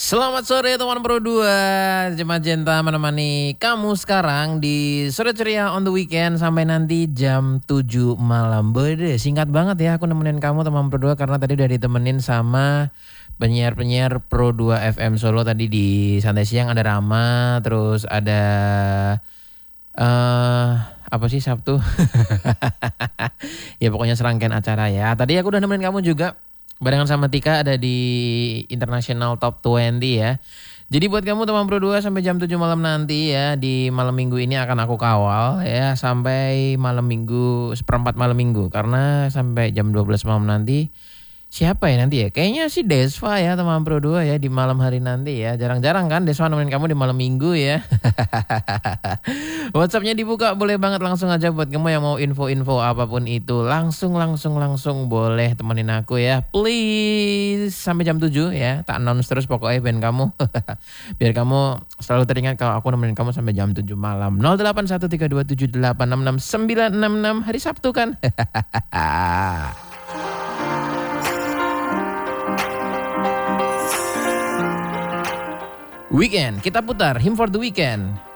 Selamat sore teman Pro 2, Magenta menemani kamu sekarang di Sore Ceria on the Weekend sampai nanti jam 7 malam. Bede, singkat banget ya aku nemenin kamu teman Pro 2 karena tadi udah ditemenin sama penyiar-penyiar Pro 2 FM Solo tadi di Santai Siang ada Rama, terus ada apa sih Sabtu? Ya pokoknya serangkaian acara ya. Tadi aku udah nemenin kamu juga. Barengan sama Tika ada di International Top 20 ya. Jadi buat kamu teman Pro 2 sampai jam 7 malam nanti ya. Di malam minggu ini akan aku kawal ya. Sampai malam minggu, seperempat malam minggu. Karena sampai jam 12 malam nanti. Siapa ya nanti ya? Kayaknya sih Desva ya teman Pro 2 ya. Di malam hari nanti ya. Jarang-jarang kan Desva nemenin kamu di malam minggu ya. WhatsAppnya dibuka, boleh banget langsung aja buat kamu yang mau info-info apapun itu. Langsung boleh temenin aku ya. Please sampai jam 7 ya. Tak announce terus pokoknya band kamu. Biar kamu selalu teringat kalau aku nemenin kamu sampai jam 7 malam. 081327866966 hari Sabtu kan. Weekend, kita putar Him for the Weekend.